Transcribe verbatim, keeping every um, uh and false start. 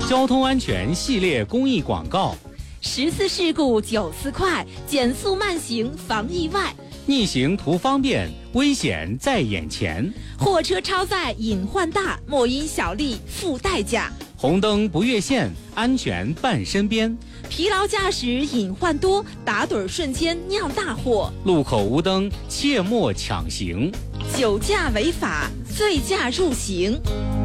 交通安全系列公益广告。 十次事故九次快，减速慢行防意外。 逆行图方便，危险在眼前。 货车超载隐患大，莫因小利付代价。 红灯不越线，安全伴身边。 疲劳驾驶隐患多，打盹瞬间酿大祸。 路口无灯，切莫抢行。 酒驾违法，醉驾入刑。